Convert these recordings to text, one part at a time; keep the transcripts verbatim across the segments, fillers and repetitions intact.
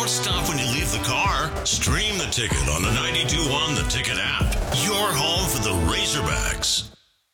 Don't stop when you leave the car. Stream the ticket on the ninety-two point one The Ticket app. Your home for the Razorbacks.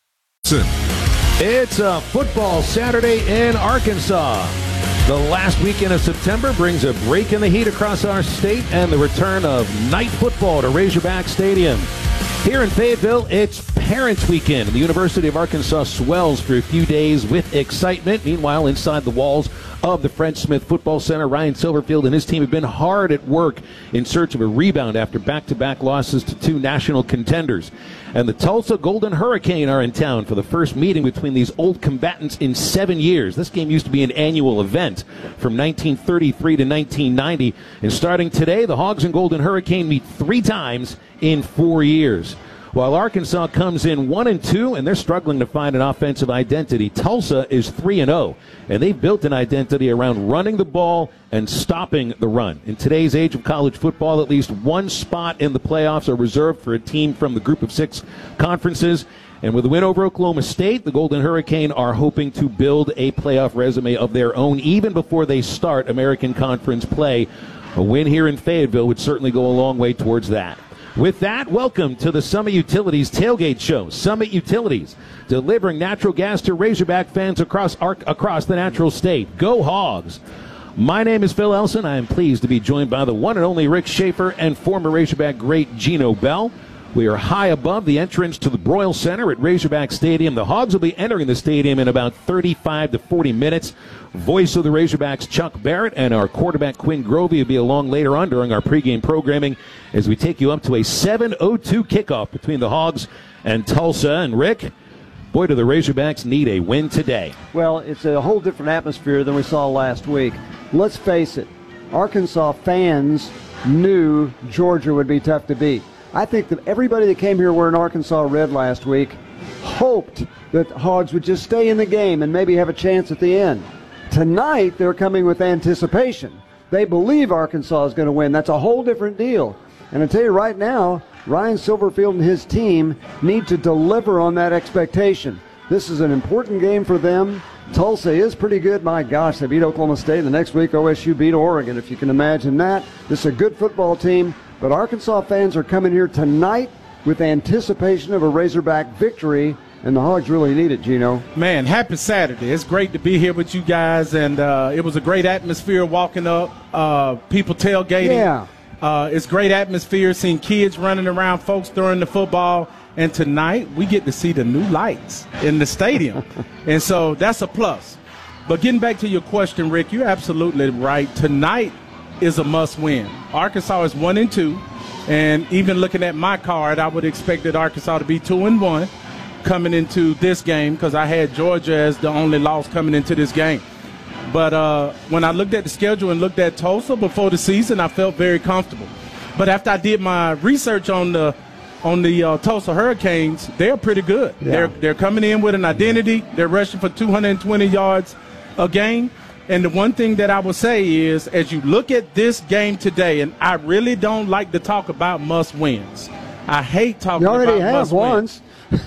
It's a football Saturday in Arkansas. The last weekend of September brings a break in the heat across our state and the return of night football to Razorback Stadium. Here in Fayetteville, it's Parents Weekend. The University of Arkansas swells for a few days with excitement. Meanwhile, inside the walls of the Fred Smith Football Center, Ryan Silverfield and his team have been hard at work in search of a rebound after back-to-back losses to two national contenders. And the Tulsa Golden Hurricane are in town for the first meeting between these old combatants in seven years. This game used to be an annual event from nineteen thirty-three to nineteen ninety. And starting today, the Hogs and Golden Hurricane meet three times in four years. While Arkansas comes in one and two, and they're struggling to find an offensive identity, Tulsa is three and oh, and they've built an identity around running the ball and stopping the run. In today's age of college football, at least one spot in the playoffs are reserved for a team from the group of six conferences. And with a win over Oklahoma State, the Golden Hurricane are hoping to build a playoff resume of their own even before they start American Conference play. A win here in Fayetteville would certainly go a long way towards that. With that, welcome to the Summit Utilities Tailgate Show. Summit Utilities, delivering natural gas to Razorback fans across across the natural state. Go Hogs! My name is Phil Elson. I am pleased to be joined by the one and only Rick Schaefer and former Razorback great Gino Bell. We are high above the entrance to the Broyle Center at Razorback Stadium. The Hogs will be entering the stadium in about thirty-five to forty minutes. Voice of the Razorbacks, Chuck Barrett, and our quarterback, Quinn Grovey, will be along later on during our pregame programming as we take you up to a seven oh two kickoff between the Hogs and Tulsa. And Rick, boy, do the Razorbacks need a win today. Well, it's a whole different atmosphere than we saw last week. Let's face it, Arkansas fans knew Georgia would be tough to beat. I think that everybody that came here wearing Arkansas red last week hoped that the Hogs would just stay in the game and maybe have a chance at the end. Tonight, they're coming with anticipation. They believe Arkansas is going to win. That's a whole different deal. And I tell you right now, Ryan Silverfield and his team need to deliver on that expectation. This is an important game for them. Tulsa is pretty good. My gosh, they beat Oklahoma State. The next week, O S U beat Oregon, if you can imagine that. This is a good football team. But Arkansas fans are coming here tonight with anticipation of a Razorback victory, and the Hogs really need it, Gino. Man, happy Saturday. It's great to be here with you guys, and uh, it was a great atmosphere walking up, uh, people tailgating. Yeah. Uh, it's great atmosphere, seeing kids running around, folks throwing the football. And tonight, we get to see the new lights in the stadium. And so that's a plus. But getting back to your question, Rick, you're absolutely right. Tonight is a must-win. Arkansas is one and two, and even looking at my card, I would expect that Arkansas to be two and one coming into this game because I had Georgia as the only loss coming into this game. But uh, when I looked at the schedule and looked at Tulsa before the season, I felt very comfortable. But after I did my research on the on the uh, Tulsa Hurricanes, they're pretty good. Yeah. They're they're coming in with an identity. They're rushing for two hundred twenty yards a game. And the one thing that I will say is, as you look at this game today, and I really don't like to talk about must-wins. I hate talking about must-wins. You already have once.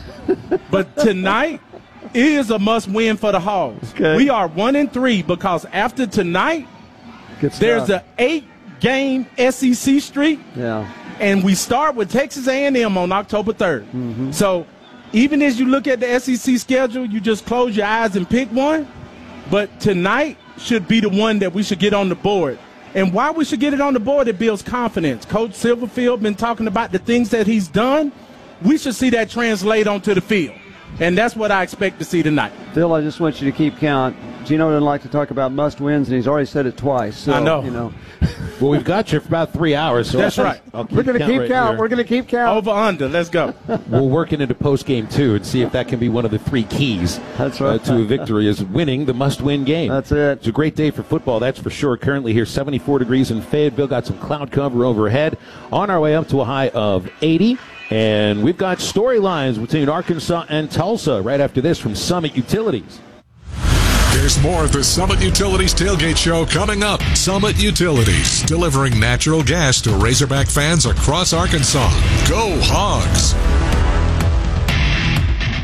But tonight is a must-win for the Hogs. Okay. We are one and three because after tonight, there's an eight-game S E C streak. Yeah. And we start with Texas A and M on October third. Mm-hmm. So even as you look at the S E C schedule, you just close your eyes and pick one. But tonight should be the one that we should get on the board. And why we should get it on the board, it builds confidence. Coach Silverfield been talking about the things that he's done. We should see that translate onto the field. And that's what I expect to see tonight. Phil, I just want you to keep count. Gino doesn't like to talk about must-wins, and he's already said it twice. So, I know. You know. Well, we've got you for about three hours. So That's right. We're going to keep right count. here. We're going to keep count. Over under. Let's go. We'll work it into post-game, too, and see if that can be one of the three keys That's right. uh, to a victory is winning the must-win game. That's it. It's a great day for football, that's for sure. Currently here, seventy-four degrees in Fayetteville. Got some cloud cover overhead. On our way up to a high of eighty. And we've got storylines between Arkansas and Tulsa right after this from Summit Utilities. There's more of the Summit Utilities Tailgate Show coming up. Summit Utilities, delivering natural gas to Razorback fans across Arkansas. Go Hogs!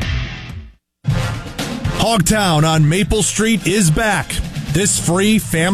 Hogtown on Maple Street is back. This free family